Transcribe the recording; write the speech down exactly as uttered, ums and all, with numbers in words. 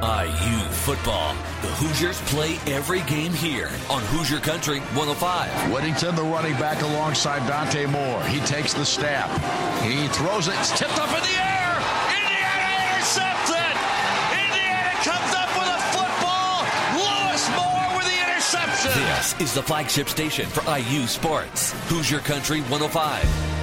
I U football. The Hoosiers play every game here on Hoosier Country one oh five. Whittington, the running back, alongside Dante Moore. He takes the snap. He throws it. It's tipped up in the air. Indiana intercepts it. Indiana comes up with a football. Lewis Moore with the interception. This is the flagship station for I U sports. Hoosier Country one oh five.